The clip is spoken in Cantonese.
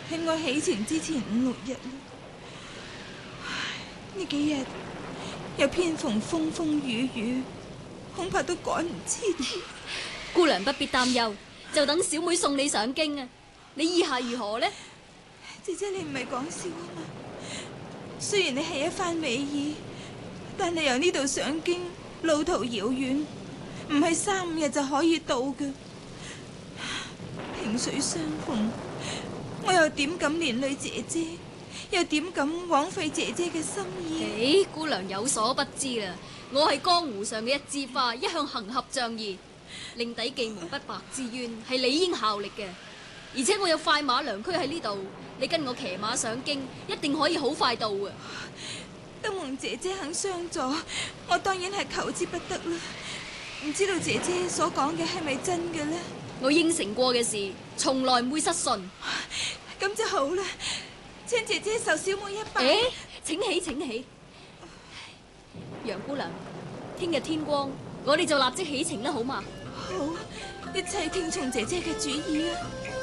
喺我起程之前5、6日啦。呢幾日又偏逢風風雨雨，恐怕都趕唔切。 姑娘不必擔憂，就等小妹送你上京啊！你意下如何呢？ 姐姐，你唔係講笑啊嘛？雖然你係一番美意，但係由呢度上京路途遙遠，唔係3、5日就可以到嘅。萍水相逢，我又點敢連累姐姐，又點敢枉費姐姐嘅心意？ 姑娘有所不知啦，我係江湖上嘅一枝花，一向行俠仗義，令弟記門不白之冤係理應效力嘅。而且我有快馬良駒喺呢度，你跟我騎馬上京，一定可以好快到啊！ 得蒙姐姐肯相助，我當然係求之不得啦。唔知道姐姐所講嘅係咪真嘅呢？ 我應承過嘅事，從來唔會失信。 咁就好啦，請姐姐受小妹一拜。 請起，請起。楊姑娘，聽日天光，我哋就立即起程啦，好嘛？ 好，一切聽從姐姐嘅主意啊！